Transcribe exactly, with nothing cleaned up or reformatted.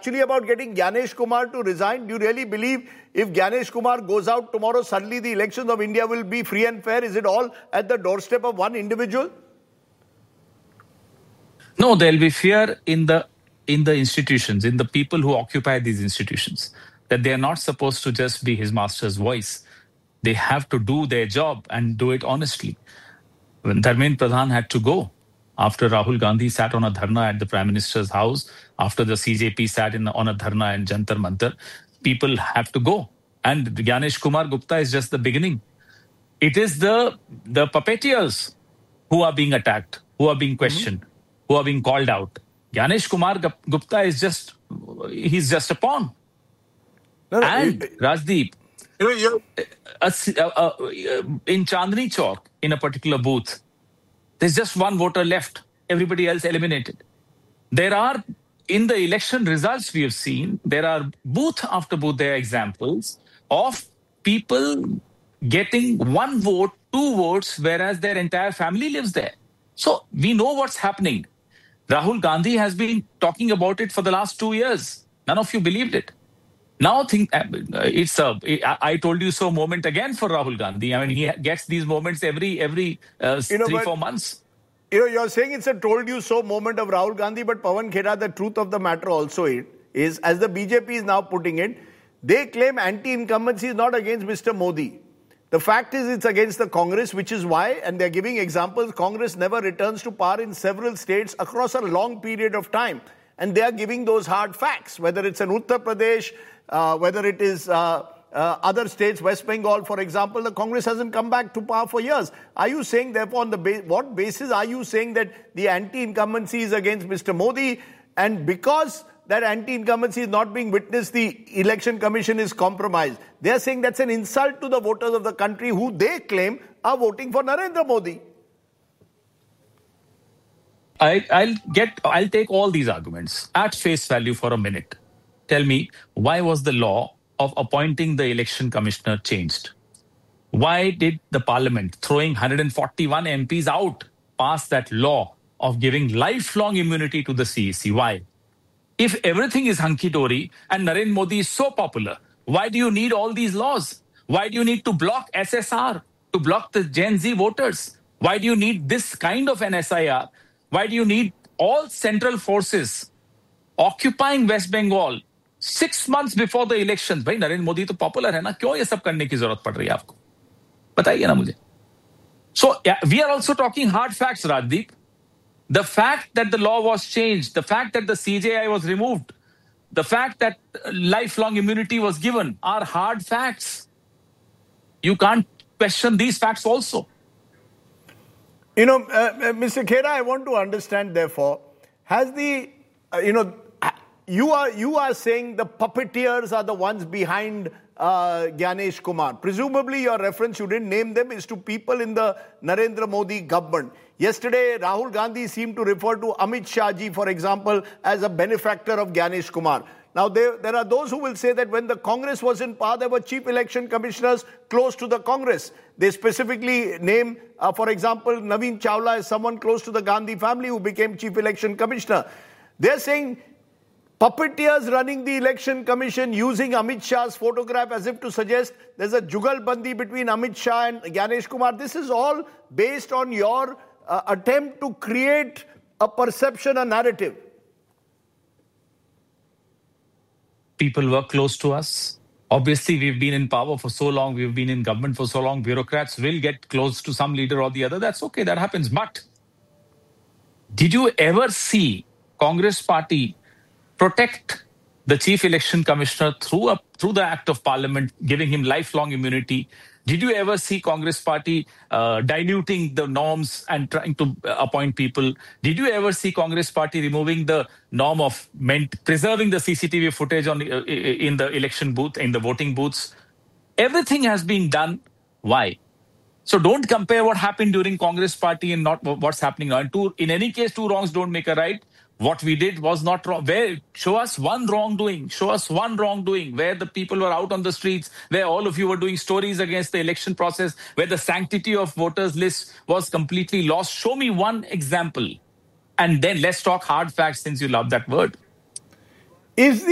actually about getting Gyanesh Kumar to resign? Do you really believe if Gyanesh Kumar goes out tomorrow, suddenly the elections of India will be free and fair? Is it all at the doorstep of one individual? No, there'll be fear in the in the institutions, in the people who occupy these institutions, that they are not supposed to just be his master's voice. They have to do their job and do it honestly. When Dharmendra Pradhan had to go, after Rahul Gandhi sat on a dharna at the Prime Minister's house, after the C J P sat in, on a dharna in Jantar Mantar, people have to go. And Gyanesh Kumar Gupta is just the beginning. It is the, the puppeteers who are being attacked, who are being questioned, mm-hmm. who are being called out. Gyanesh Kumar Gupta is just, he's just a pawn. No, no, and it, Rajdeep, you know, uh, uh, uh, in Chandni Chowk, in a particular booth, there's just one voter left, everybody else eliminated. There are, in the election results we have seen, there are booth after booth, there are examples of people getting one vote, two votes, whereas their entire family lives there. So we know what's happening. Rahul Gandhi has been talking about it for the last two years. None of you believed it. Now think it's a I told you so moment again for Rahul Gandhi. I mean, he gets these moments every every uh, you know, three, but, four months. You know, you're saying it's a told you so moment of Rahul Gandhi, but Pawan Khera, the truth of the matter also it is, as the B J P is now putting it, they claim anti-incumbency is not against Mister Modi. The fact is it's against the Congress, which is why, and they're giving examples, Congress never returns to power in several states across a long period of time. And they are giving those hard facts, whether it's in Uttar Pradesh, uh, whether it is uh, uh, other states, West Bengal, for example, the Congress hasn't come back to power for years. Are you saying, therefore, on the ba- what basis are you saying that the anti-incumbency is against Mister Modi? And because that anti-incumbency is not being witnessed, the Election Commission is compromised. They are saying that's an insult to the voters of the country who they claim are voting for Narendra Modi. I, I'll get. I'll take all these arguments at face value for a minute. Tell me, why was the law of appointing the election commissioner changed? Why did the parliament, throwing one hundred forty-one M Ps out, pass that law of giving lifelong immunity to the C E C? Why? If everything is hunky-dory and Narendra Modi is so popular, why do you need all these laws? Why do you need to block S S R, to block the Gen Z voters? Why do you need this kind of an S I R? Why do you need all central forces occupying West Bengal six months before the elections? भाई नरेंद्र मोदी तो popular है ना, क्यों ये सब करने की जरूरत पड़ रही है आपको? बताइए ना मुझे. So yeah, we are also talking hard facts, Rajdeep. The fact that the law was changed, the fact that the C J I was removed, the fact that lifelong immunity was given are hard facts. You can't question these facts also. You know, uh, Mister Khera, I want to understand, therefore, has the, uh, you know, you are you are saying the puppeteers are the ones behind uh, Gyanesh Kumar. Presumably, your reference, you didn't name them, is to people in the Narendra Modi government. Yesterday, Rahul Gandhi seemed to refer to Amit Shah ji, for example, as a benefactor of Gyanesh Kumar. Now, there, there are those who will say that when the Congress was in power, there were chief election commissioners close to the Congress. They specifically name, uh, for example, Naveen Chawla as someone close to the Gandhi family who became chief election commissioner. They're saying puppeteers running the election commission using Amit Shah's photograph as if to suggest there's a jugalbandi between Amit Shah and Gyanesh Kumar. This is all based on your uh, attempt to create a perception, a narrative. People were close to us. Obviously, we've been in power for so long. We've been in government for so long. Bureaucrats will get close to some leader or the other. That's okay. That happens. But did you ever see Congress party protect the chief election commissioner through a, through the act of parliament, giving him lifelong immunity? Did you ever see Congress party uh, diluting the norms and trying to appoint people? Did you ever see Congress party removing the norm of meant preserving the C C T V footage on uh, in the election booth, in the voting booths? Everything has been done. Why? So don't compare what happened during Congress party and not what's happening now. And two, in any case, two wrongs don't make a right. What we did was not wrong. Where, show us one wrongdoing. Show us one wrongdoing where the people were out on the streets, where all of you were doing stories against the election process, where the sanctity of voters' lists was completely lost. Show me one example. And then let's talk hard facts, since you love that word. Is the